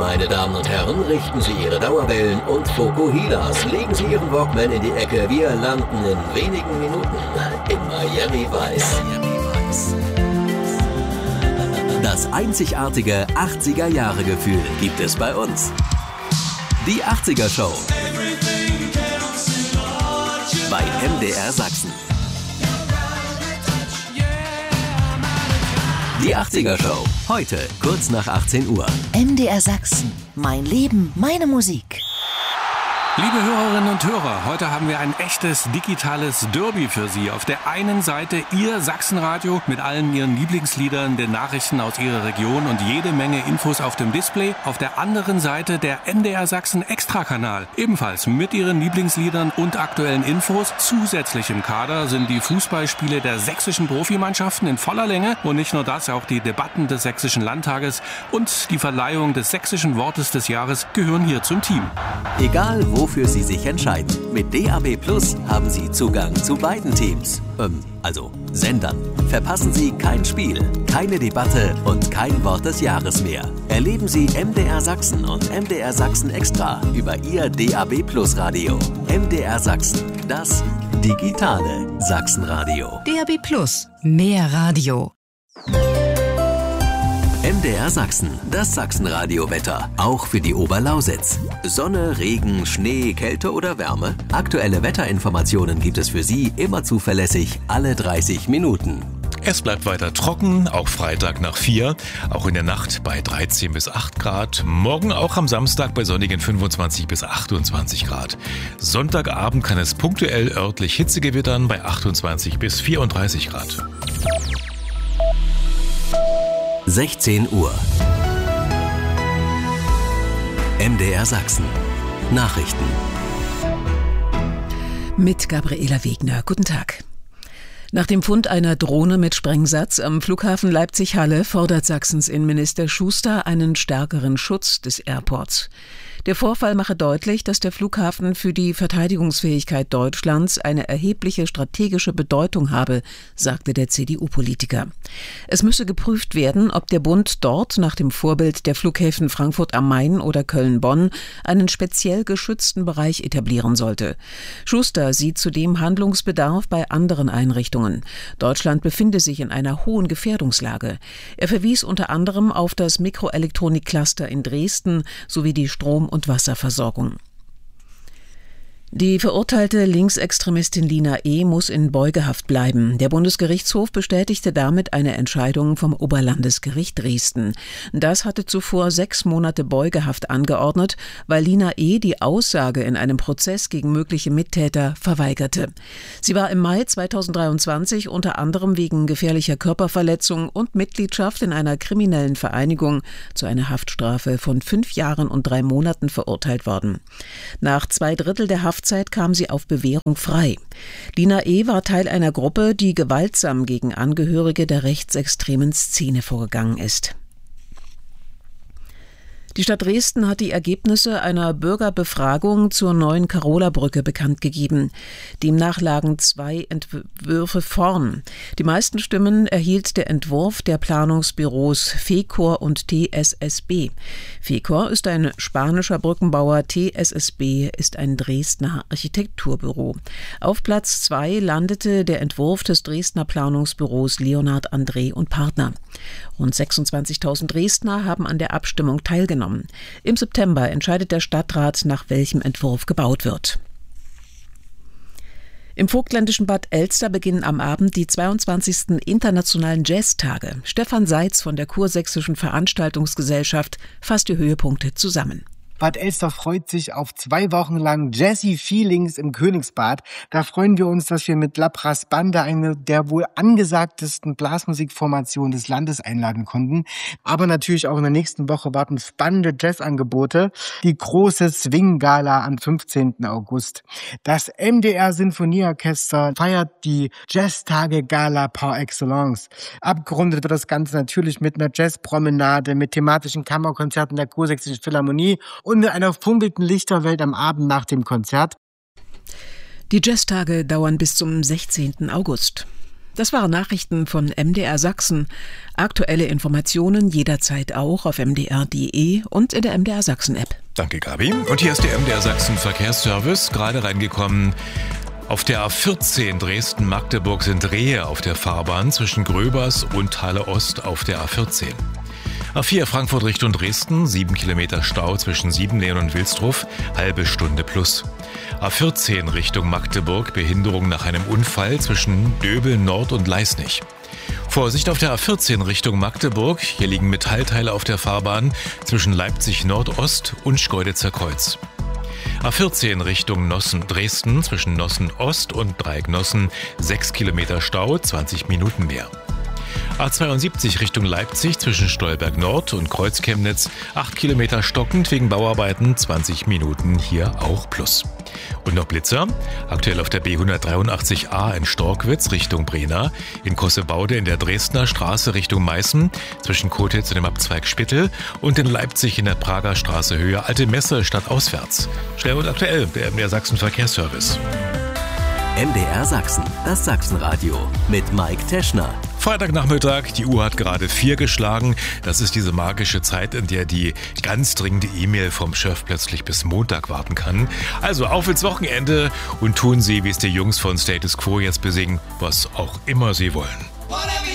Meine Damen und Herren, richten Sie Ihre Dauerwellen und Fokuhilas. Legen Sie Ihren Walkman in die Ecke. Wir landen in wenigen Minuten in Miami Vice. Das einzigartige 80er-Jahre-Gefühl gibt es bei uns. Die 80er Show bei MDR Sachsen. Die 80er Show, heute kurz nach 18 Uhr. MDR Sachsen, mein Leben, meine Musik. Liebe Hörerinnen und Hörer, heute haben wir ein echtes digitales Derby für Sie. Auf der einen Seite Ihr Sachsenradio mit allen Ihren Lieblingsliedern, den Nachrichten aus Ihrer Region und jede Menge Infos auf dem Display. Auf der anderen Seite der MDR Sachsen Extrakanal, ebenfalls mit Ihren Lieblingsliedern und aktuellen Infos. Zusätzlich im Kader sind die Fußballspiele der sächsischen Profimannschaften in voller Länge und nicht nur das, auch die Debatten des Sächsischen Landtages und die Verleihung des sächsischen Wortes des Jahres gehören hier zum Team. Egal wofür Sie sich entscheiden, mit DAB Plus haben Sie Zugang zu beiden Teams. Also Sendern. Verpassen Sie kein Spiel, keine Debatte und kein Wort des Jahres mehr. Erleben Sie MDR Sachsen und MDR Sachsen Extra über Ihr DAB Plus Radio. MDR Sachsen, das digitale Sachsenradio. DAB Plus, mehr Radio. MDR Sachsen, das Sachsenradio-Wetter, auch für die Oberlausitz. Sonne, Regen, Schnee, Kälte oder Wärme? Aktuelle Wetterinformationen gibt es für Sie immer zuverlässig alle 30 Minuten. Es bleibt weiter trocken, auch Freitag nach 4, auch in der Nacht bei 13 bis 8 Grad. Morgen auch am Samstag bei sonnigen 25 bis 28 Grad. Sonntagabend kann es punktuell örtlich Hitze gewittern bei 28 bis 34 Grad. 16 Uhr. MDR Sachsen. Nachrichten. Mit Gabriela Wegner. Guten Tag. Nach dem Fund einer Drohne mit Sprengsatz am Flughafen Leipzig-Halle fordert Sachsens Innenminister Schuster einen stärkeren Schutz des Airports. Der Vorfall mache deutlich, dass der Flughafen für die Verteidigungsfähigkeit Deutschlands eine erhebliche strategische Bedeutung habe, sagte der CDU-Politiker. Es müsse geprüft werden, ob der Bund dort nach dem Vorbild der Flughäfen Frankfurt am Main oder Köln-Bonn einen speziell geschützten Bereich etablieren sollte. Schuster sieht zudem Handlungsbedarf bei anderen Einrichtungen. Deutschland befinde sich in einer hohen Gefährdungslage. Er verwies unter anderem auf das Mikroelektronik-Cluster in Dresden sowie die Strom- und Wasserversorgung. Die verurteilte Linksextremistin Lina E. muss in Beugehaft bleiben. Der Bundesgerichtshof bestätigte damit eine Entscheidung vom Oberlandesgericht Dresden. Das hatte zuvor 6 Monate Beugehaft angeordnet, weil Lina E. die Aussage in einem Prozess gegen mögliche Mittäter verweigerte. Sie war im Mai 2023 unter anderem wegen gefährlicher Körperverletzung und Mitgliedschaft in einer kriminellen Vereinigung zu einer Haftstrafe von 5 Jahren und 3 Monaten verurteilt worden. Nach 2/3 der Haftzeit kam sie auf Bewährung frei. Lina E. war Teil einer Gruppe, die gewaltsam gegen Angehörige der rechtsextremen Szene vorgegangen ist. Die Stadt Dresden hat die Ergebnisse einer Bürgerbefragung zur neuen Karola-Brücke bekannt gegeben. Demnach lagen 2 Entwürfe vorn. Die meisten Stimmen erhielt der Entwurf der Planungsbüros FECOR und TSSB. FECOR ist ein spanischer Brückenbauer, TSSB ist ein Dresdner Architekturbüro. Auf Platz 2 landete der Entwurf des Dresdner Planungsbüros Leonhard André und Partner. Rund 26.000 Dresdner haben an der Abstimmung teilgenommen. Im September entscheidet der Stadtrat, nach welchem Entwurf gebaut wird. Im vogtländischen Bad Elster beginnen am Abend die 22. Internationalen Jazztage. Stefan Seitz von der Kursächsischen Veranstaltungsgesellschaft fasst die Höhepunkte zusammen. Bad Elster freut sich auf 2 Wochen lang Jazzy Feelings im Königsbad. Da freuen wir uns, dass wir mit La Brass Bande eine der wohl angesagtesten Blasmusikformationen des Landes einladen konnten. Aber natürlich auch in der nächsten Woche warten spannende Jazzangebote. Die große Swing-Gala am 15. August. Das MDR Sinfonieorchester feiert die Jazztage-Gala par excellence. Abgerundet wird das Ganze natürlich mit einer Jazzpromenade, mit thematischen Kammerkonzerten der Kursächsischen Philharmonie und mit einer funkelnden Lichterwelt am Abend nach dem Konzert. Die Jazztage dauern bis zum 16. August. Das waren Nachrichten von MDR Sachsen. Aktuelle Informationen jederzeit auch auf mdr.de und in der MDR Sachsen App. Danke, Gabi. Und hier ist der MDR Sachsen Verkehrsservice, gerade reingekommen. Auf der A14 Dresden-Magdeburg sind Rehe auf der Fahrbahn zwischen Gröbers und Halle Ost auf der A14. A4 Frankfurt Richtung Dresden, 7 Kilometer Stau zwischen Siebenlehen und Wilsdruff, halbe Stunde plus. A14 Richtung Magdeburg, Behinderung nach einem Unfall zwischen Döbel Nord und Leisnig. Vorsicht auf der A14 Richtung Magdeburg, hier liegen Metallteile auf der Fahrbahn zwischen Leipzig Nordost und Schkeuditzer Kreuz. A14 Richtung Nossen-Dresden, zwischen Nossen Ost und Dreieck Nossen, 6 Kilometer Stau, 20 Minuten mehr. A72 Richtung Leipzig zwischen Stolberg Nord und Kreuzchemnitz, 8 Kilometer stockend wegen Bauarbeiten, 20 Minuten hier auch plus. Und noch Blitzer, aktuell auf der B183a in Storkwitz Richtung Brena, in Kossebaude in der Dresdner Straße Richtung Meißen, zwischen Kotitz und dem Abzweig Spittel und in Leipzig in der Prager Straße Höhe Alte Messe stadtauswärts. Schnell und aktuell, der MDR Sachsen Verkehrsservice. MDR Sachsen, das Sachsenradio mit Mike Teschner. Freitagnachmittag, die Uhr hat gerade 4 geschlagen. Das ist diese magische Zeit, in der die ganz dringende E-Mail vom Chef plötzlich bis Montag warten kann. Also auf ins Wochenende und tun Sie, wie es die Jungs von Status Quo jetzt besingen, was auch immer Sie wollen.